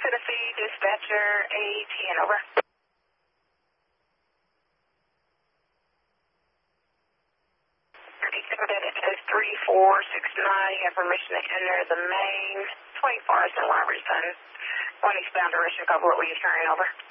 Tennessee, dispatcher ATN, over. It's 3469. You have permission to enter the main 24 St. Robertson. One eastbound direction, cover what we are carrying over.